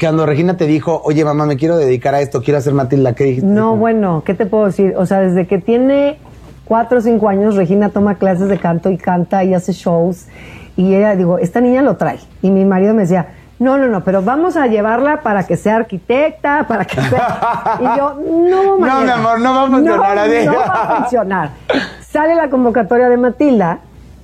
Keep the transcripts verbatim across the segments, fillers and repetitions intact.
cuando Regina te dijo, oye, mamá, me quiero dedicar a esto, quiero hacer Matilda, ¿qué dijiste? No, bueno, ¿qué te puedo decir? O sea, desde que tiene cuatro o cinco años, Regina toma clases de canto y canta y hace shows. Y ella, digo, esta niña lo trae. Y mi marido me decía, no, no, no, pero vamos a llevarla para que sea arquitecta, para que sea... Y yo, no, manera, No, mi amor, no va a funcionar. No, así. no va a funcionar. Sale la convocatoria de Matilda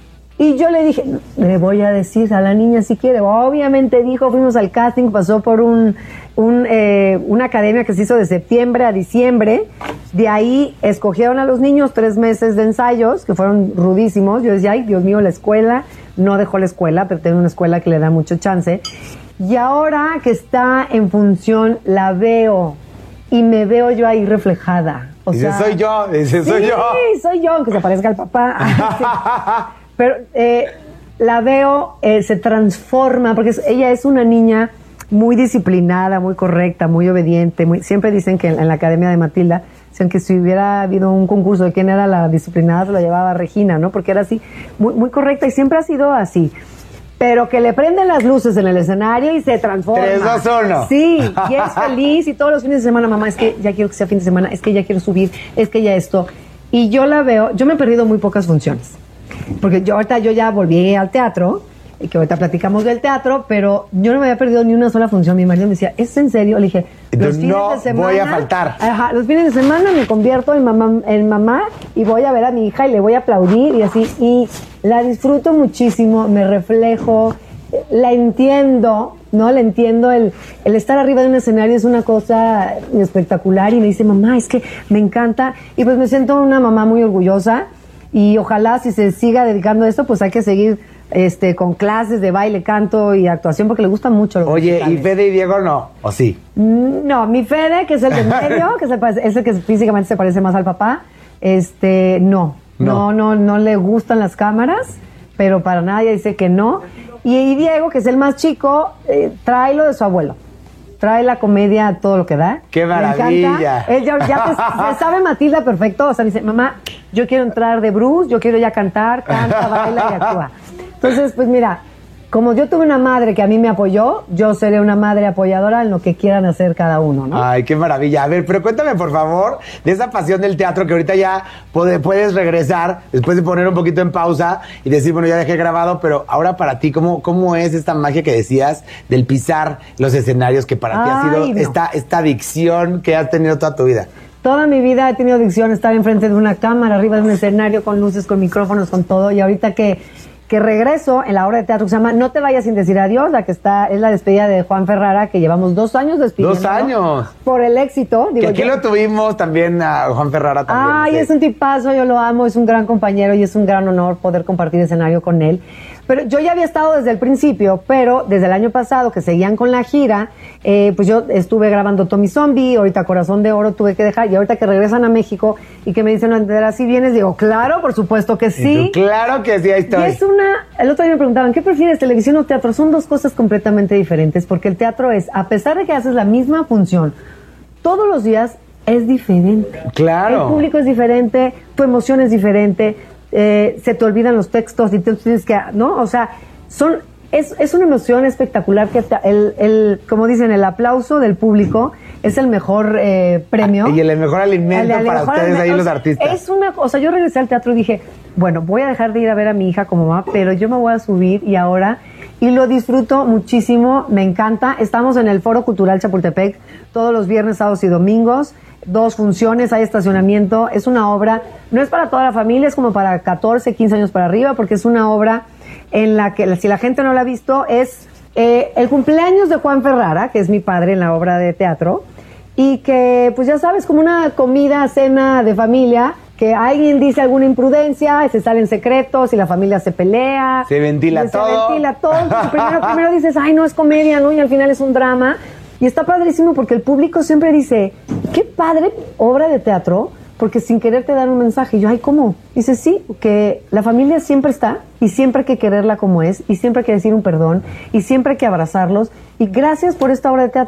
y yo le dije, le voy a decir a la niña si quiere. Obviamente dijo, fuimos al casting, pasó por un, un eh, una academia que se hizo de septiembre a diciembre. De ahí escogieron a los niños tres meses de ensayos, que fueron rudísimos. Yo decía, ay, Dios mío, la escuela. No dejó la escuela, pero tiene una escuela que le da mucho chance. Y ahora que está en función, la veo y me veo yo ahí reflejada. O dice, sea, soy yo, dice, soy sí, yo. Sí, soy yo, aunque se parezca al papá. Sí. Pero eh, la veo, eh, se transforma, porque es, ella es una niña muy disciplinada, muy correcta, muy obediente. Muy, siempre dicen que en, en la Academia de Matilda, dicen que si hubiera habido un concurso de quién era la disciplinada, se lo llevaba Regina, ¿no? Porque era así, muy, muy correcta y siempre ha sido así. Pero que le prenden las luces en el escenario y se transforma. Tres, dos, uno. Sí, y es feliz y todos los fines de semana, mamá, es que ya quiero que sea fin de semana, es que ya quiero subir, es que ya esto. Y yo la veo, yo me he perdido muy pocas funciones. Porque yo ahorita yo ya volví al teatro, y que ahorita platicamos del teatro, pero yo no me había perdido ni una sola función. Mi marido me decía, ¿es en serio? Le dije, entonces, los fines no de semana, voy a faltar. Ajá, los fines de semana me convierto en mamá, en mamá y voy a ver a mi hija y le voy a aplaudir y así. Y la disfruto muchísimo, me reflejo, la entiendo, ¿no? La entiendo, el, el estar arriba de un escenario es una cosa espectacular y me dice, mamá, es que me encanta. Y pues me siento una mamá muy orgullosa y ojalá si se siga dedicando a esto, pues hay que seguir este con clases de baile, canto y actuación porque le gusta mucho. Lo Oye, ¿y Fede y Diego no? ¿O sí? No, mi Fede, que es el de medio, que es el, es el que físicamente se parece más al papá, este, no, no, no, no, no le gustan las cámaras, pero para nada ella dice que no. Y, y Diego, que es el más chico, eh, trae lo de su abuelo. Trae la comedia todo lo que da. ¡Qué maravilla! Él ya, ya te, se sabe Matilda perfecto. O sea, dice, mamá, yo quiero entrar de Bruce, yo quiero ya cantar, canta, baila y actúa. Entonces, pues mira, como yo tuve una madre que a mí me apoyó, yo seré una madre apoyadora en lo que quieran hacer cada uno, ¿no? Ay, qué maravilla. A ver, pero cuéntame, por favor, de esa pasión del teatro que ahorita ya puede, puedes regresar, después de poner un poquito en pausa y decir, bueno, ya dejé grabado, pero ahora para ti, ¿cómo, cómo es esta magia que decías del pisar los escenarios, que para ti ha sido Ay, no. esta, esta adicción que has tenido toda tu vida? Toda mi vida he tenido adicción a estar enfrente de una cámara, arriba de un escenario, con luces, con micrófonos, con todo, y ahorita que... que regreso en la obra de teatro que se llama No te vayas sin decir adiós, la que está, es la despedida de Juan Ferrara, que llevamos dos años despidiendo. ¡Dos años! Por el éxito. Digo, que aquí yo, lo tuvimos también a Juan Ferrara también. Ay, sí. Es un tipazo, yo lo amo, es un gran compañero y es un gran honor poder compartir escenario con él. Pero yo ya había estado desde el principio, pero desde el año pasado que seguían con la gira, eh, pues yo estuve grabando Tommy Zombie, ahorita Corazón de Oro tuve que dejar, y ahorita que regresan a México y que me dicen, Andrea, ¿sí vienes? Digo, claro, por supuesto que sí. Tú, claro que sí, ahí estoy. Y es una, el otro día me preguntaban, ¿qué prefieres, televisión o teatro? Son dos cosas completamente diferentes, porque el teatro es, a pesar de que haces la misma función, todos los días es diferente. Claro. El público es diferente, tu emoción es diferente, eh, se te olvidan los textos y tú tienes que, ¿no? O sea, son, es, es una emoción espectacular que te, el, el, como dicen, el aplauso del público es el mejor eh, premio. Y el mejor alimento el, el para mejor ustedes alimento. ahí los artistas. Es una, o sea, yo regresé al teatro y dije, bueno, voy a dejar de ir a ver a mi hija como mamá, pero yo me voy a subir y ahora, y lo disfruto muchísimo, me encanta. Estamos en el Foro Cultural Chapultepec todos los viernes, sábados y domingos, dos funciones, hay estacionamiento, es una obra, no es para toda la familia, es como para catorce, quince años para arriba, porque es una obra en la que, si la gente no la ha visto, es eh, el cumpleaños de Juan Ferrara, que es mi padre en la obra de teatro, y que, pues ya sabes, como una comida, cena de familia, que alguien dice alguna imprudencia, se salen secretos y la familia se pelea. Se ventila se todo. Se ventila todo. Primero, primero dices, ay, no, es comedia, ¿no? Y al final es un drama. Y está padrísimo porque el público siempre dice, qué padre obra de teatro, porque sin querer te dan un mensaje. Y yo, ay, ¿cómo? Dice, sí, que la familia siempre está y siempre hay que quererla como es y siempre hay que decir un perdón y siempre hay que abrazarlos. Y gracias por esta obra de teatro.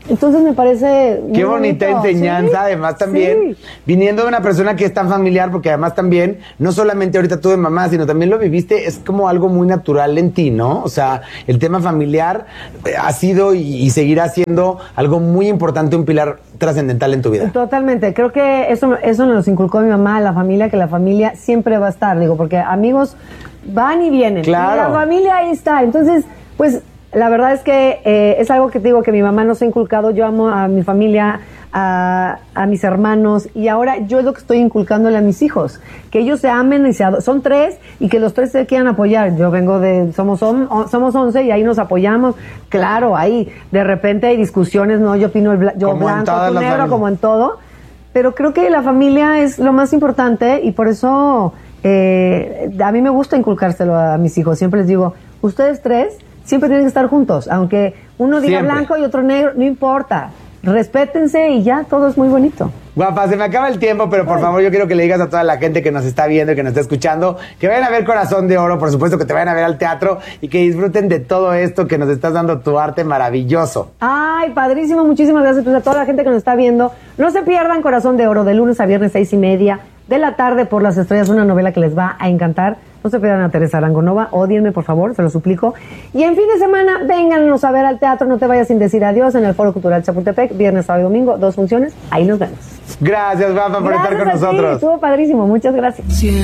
Entonces me parece muy Qué bonita bonito. enseñanza, Sí, además también, sí. viniendo de una persona que es tan familiar, porque además también, no solamente ahorita tú de mamá, sino también lo viviste, es como algo muy natural en ti, ¿no? O sea, el tema familiar eh, ha sido y, y seguirá siendo algo muy importante, un pilar trascendental en tu vida. Totalmente, creo que eso, eso nos inculcó mi mamá, la familia, que la familia siempre va a estar, digo, porque amigos van y vienen, Claro. y la familia ahí está, entonces, pues, la verdad es que eh, es algo que te digo que mi mamá nos ha inculcado, yo amo a mi familia, a, a mis hermanos, y ahora yo es lo que estoy inculcándole a mis hijos, que ellos se amen y se ado- son tres, y que los tres se quieran apoyar. Yo vengo de, somos, on- on- somos once y ahí nos apoyamos, claro, ahí de repente hay discusiones, no, yo opino el bla- yo Como en blanco, todas tú las negro, familias. como en todo, pero creo que la familia es lo más importante y por eso eh, a mí me gusta inculcárselo a mis hijos. Siempre les digo, ustedes tres siempre tienen que estar juntos, aunque uno diga Siempre. blanco y otro negro, no importa. Respétense y ya, todo es muy bonito. Guapa, se me acaba el tiempo, pero por favor yo quiero que le digas a toda la gente que nos está viendo y que nos está escuchando que vayan a ver Corazón de Oro, por supuesto que te vayan a ver al teatro y que disfruten de todo esto que nos estás dando, tu arte maravilloso. Ay, padrísimo, muchísimas gracias pues, a toda la gente que nos está viendo. No se pierdan Corazón de Oro de lunes a viernes, seis y media de la tarde por Las Estrellas, una novela que les va a encantar. No se pierdan a Teresa Arangonova, ódienme por favor, se lo suplico. Y en fin de semana, vénganos a ver al teatro, no te vayas sin decir adiós en el Foro Cultural Chapultepec, viernes, sábado y domingo, dos funciones, ahí nos vemos. Gracias, guapa, por estar con Gracias a ti, nosotros. estuvo padrísimo, muchas gracias.